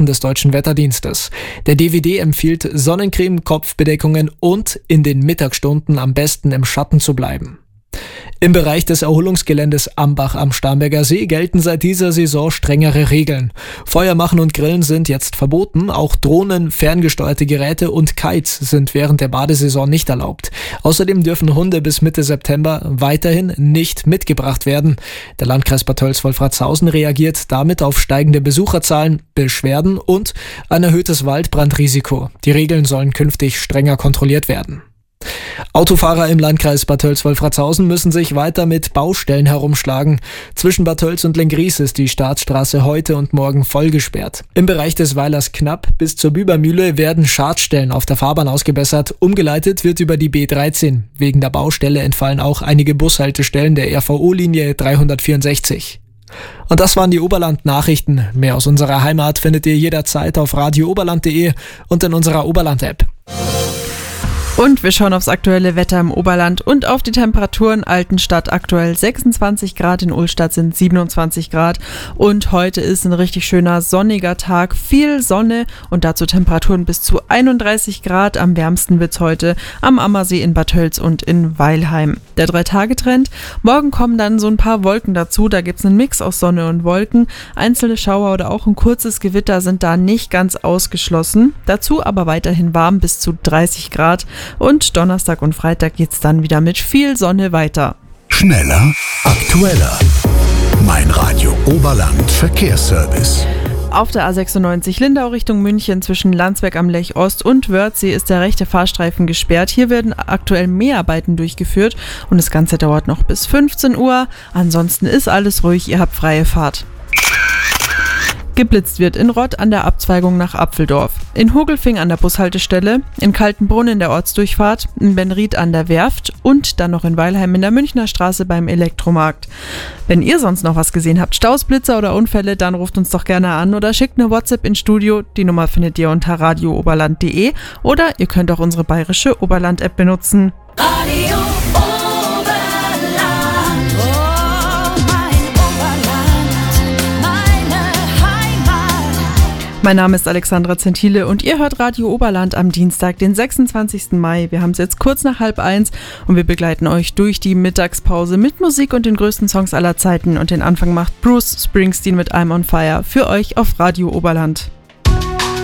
Daten des Deutschen Wetterdienstes. Der DWD empfiehlt Sonnencreme, Kopfbedeckungen und in den Mittagsstunden am besten im Schatten zu bleiben. Im Bereich des Erholungsgeländes Ambach am Starnberger See gelten seit dieser Saison strengere Regeln. Feuer machen und Grillen sind jetzt verboten, auch Drohnen, ferngesteuerte Geräte und Kites sind während der Badesaison nicht erlaubt. Außerdem dürfen Hunde bis Mitte September weiterhin nicht mitgebracht werden. Der Landkreis Bad Tölz-Wolfratshausen reagiert damit auf steigende Besucherzahlen, Beschwerden und ein erhöhtes Waldbrandrisiko. Die Regeln sollen künftig strenger kontrolliert werden. Autofahrer im Landkreis Bad Tölz-Wolfratshausen müssen sich weiter mit Baustellen herumschlagen. Zwischen Bad Tölz und Lenggries ist die Staatsstraße heute und morgen voll gesperrt. Im Bereich des Weilers Knapp bis zur Bübermühle werden Schadstellen auf der Fahrbahn ausgebessert. Umgeleitet wird über die B13. Wegen der Baustelle entfallen auch einige Bushaltestellen der RVO-Linie 364. Und das waren die Oberland-Nachrichten. Mehr aus unserer Heimat findet ihr jederzeit auf radiooberland.de und in unserer Oberland-App. Und wir schauen aufs aktuelle Wetter im Oberland und auf die Temperaturen. Altenstadt aktuell 26 Grad, in Ullstadt sind 27 Grad und heute ist ein richtig schöner sonniger Tag, viel Sonne und dazu Temperaturen bis zu 31 Grad. Am wärmsten wird's heute am Ammersee in Bad Tölz und in Weilheim. Der 3-Tage-Trend, morgen kommen dann so ein paar Wolken dazu, da gibt's einen Mix aus Sonne und Wolken. Einzelne Schauer oder auch ein kurzes Gewitter sind da nicht ganz ausgeschlossen. Dazu aber weiterhin warm bis zu 30 Grad. Und Donnerstag und Freitag geht's dann wieder mit viel Sonne weiter. Schneller, aktueller. Mein Radio Oberland Verkehrsservice. Auf der A96 Lindau Richtung München zwischen Landsberg am Lech Ost und Wörthsee ist der rechte Fahrstreifen gesperrt. Hier werden aktuell Mäharbeiten durchgeführt und das Ganze dauert noch bis 15 Uhr. Ansonsten ist alles ruhig, ihr habt freie Fahrt. Geblitzt wird in Rott an der Abzweigung nach Apfeldorf, in Hogelfing an der Bushaltestelle, in Kaltenbrunn in der Ortsdurchfahrt, in Benried an der Werft und dann noch in Weilheim in der Münchner Straße beim Elektromarkt. Wenn ihr sonst noch was gesehen habt, Staus, Blitzer oder Unfälle, dann ruft uns doch gerne an oder schickt eine WhatsApp ins Studio. Die Nummer findet ihr unter radiooberland.de oder ihr könnt auch unsere bayerische Oberland-App benutzen. Radio Oberland, oh mein Oberland, meine Heimat. Mein Name ist Alexandra Zentile und ihr hört Radio Oberland am Dienstag, den 26. Mai. Wir haben es jetzt kurz nach 12:30 und wir begleiten euch durch die Mittagspause mit Musik und den größten Songs aller Zeiten. Und den Anfang macht Bruce Springsteen mit I'm on Fire für euch auf Radio Oberland.